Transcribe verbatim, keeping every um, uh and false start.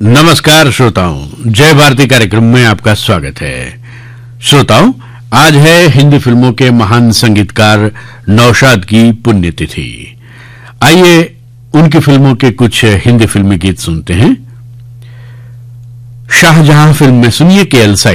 नमस्कार श्रोताओं, जय भारती कार्यक्रम में आपका स्वागत है। श्रोताओं, आज है हिंदी फिल्मों के महान संगीतकार नौशाद की पुण्यतिथि। आइए उनकी फिल्मों के कुछ हिंदी फिल्मी गीत सुनते हैं। शाहजहां फिल्म में सुनिए के एल